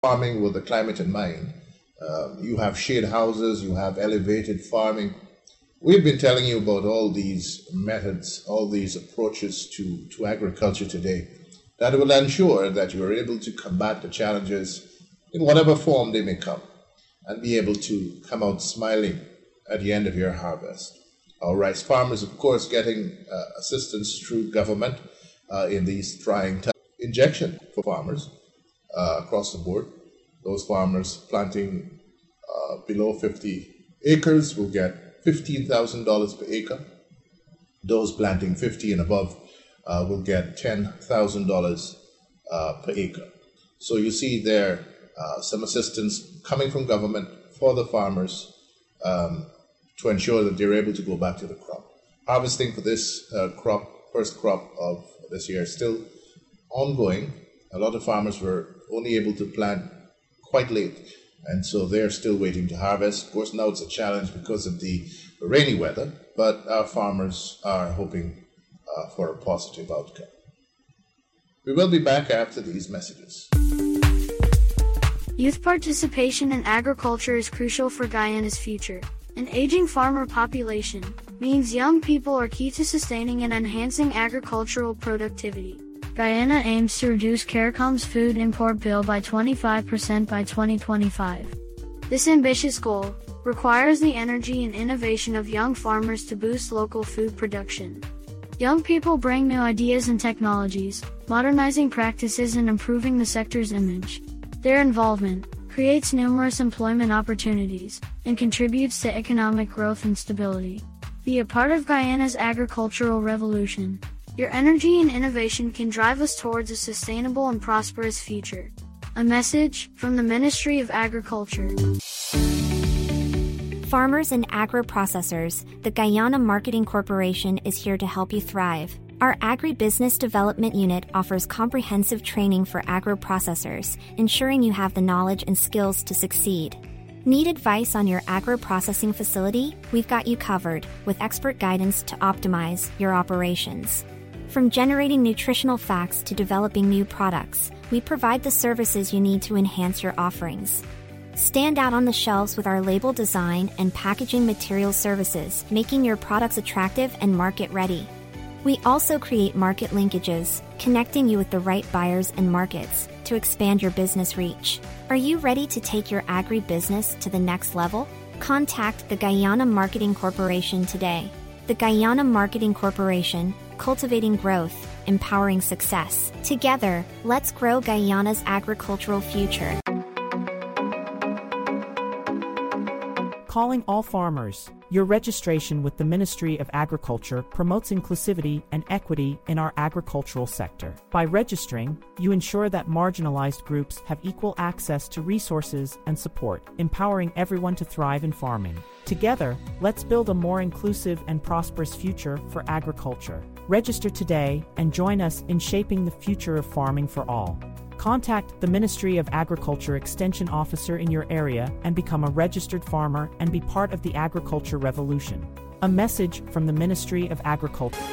farming with the climate in mind. You have shade houses, you have elevated farming. We've been telling you about all these methods, all these approaches to agriculture today that will ensure that you're able to combat the challenges in whatever form they may come and be able to come out smiling at the end of your harvest. Our rice farmers, of course, getting assistance through government in these trying times. Injection for farmers across the board. Those farmers planting below 50 acres will get $15,000 per acre. Those planting 50 and above will get $10,000 per acre. So you see there some assistance coming from government for the farmers to ensure that they're able to go back to the crop. Harvesting for this first crop of this year, is still ongoing. A lot of farmers were only able to plant quite late, and so they're still waiting to harvest. Of course, now it's a challenge because of the rainy weather, but our farmers are hoping for a positive outcome. We will be back after these messages. Youth participation in agriculture is crucial for Guyana's future. An aging farmer population means young people are key to sustaining and enhancing agricultural productivity. Guyana aims to reduce CARICOM's food import bill by 25% by 2025. This ambitious goal requires the energy and innovation of young farmers to boost local food production. Young people bring new ideas and technologies, modernizing practices and improving the sector's image. Their involvement creates numerous employment opportunities and contributes to economic growth and stability. Be a part of Guyana's agricultural revolution. Your energy and innovation can drive us towards a sustainable and prosperous future. A message from the Ministry of Agriculture. Farmers and agro-processors, the Guyana Marketing Corporation is here to help you thrive. Our Agribusiness Development Unit offers comprehensive training for agro-processors, ensuring you have the knowledge and skills to succeed. Need advice on your agro-processing facility? We've got you covered, with expert guidance to optimize your operations. From generating nutritional facts to developing new products, we provide the services you need to enhance your offerings. Stand out on the shelves with our label design and packaging material services, making your products attractive and market-ready. We also create market linkages, connecting you with the right buyers and markets to expand your business reach. Are you ready to take your agribusiness to the next level? Contact the Guyana Marketing Corporation today. The Guyana Marketing Corporation, cultivating growth, empowering success. Together, let's grow Guyana's agricultural future. Calling all farmers. Your registration with the Ministry of Agriculture promotes inclusivity and equity in our agricultural sector. By registering, you ensure that marginalized groups have equal access to resources and support, empowering everyone to thrive in farming. Together, let's build a more inclusive and prosperous future for agriculture. Register today and join us in shaping the future of farming for all. Contact the Ministry of Agriculture Extension Officer in your area and become a registered farmer and be part of the agriculture revolution. A message from the Ministry of Agriculture.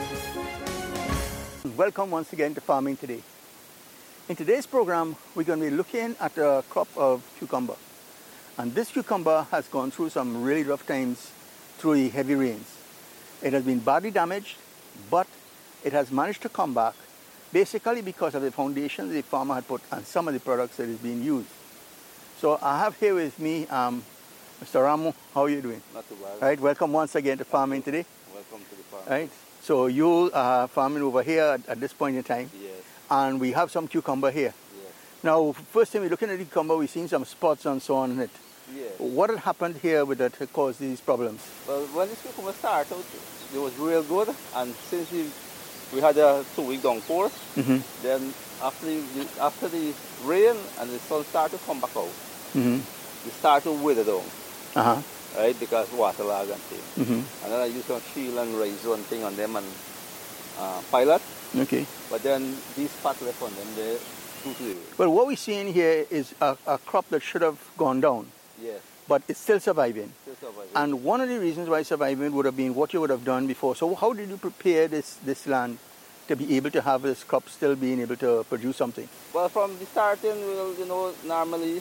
Welcome once again to Farming Today. In today's program, we're going to be looking at a crop of cucumber. And this cucumber has gone through some really rough times through the heavy rains. It has been badly damaged, but it has managed to come back, basically because of the foundation the farmer had put on some of the products that is being used. So I have here with me Mr. Ramu. How are you doing? Not too bad. Right, welcome once again to Farming Today. Welcome to the farm. Right, so you are farming over here at this point in time. Yes. And we have some cucumber here. Yes. Now, first time we're looking at the cucumber, we've seen some spots and so on in it. Yes. What had happened here with that caused these problems? Well, when this cucumber started out, it was real good, and since we had a 2-week downpour, then after the rain and the sun started to come back out, it started to wither down, right, because waterlogged and things. And then I used some shield and Rhizone thing on them and pilot. Okay. But then these spots left on them, they're due to the rain. Well, what we're seeing here is a crop that should have gone down. Yes. But it's still surviving. Still surviving. And one of the reasons why it's surviving would have been what you would have done before. So how did you prepare this land to be able to have this crop still being able to produce something? Well, from the starting, well, normally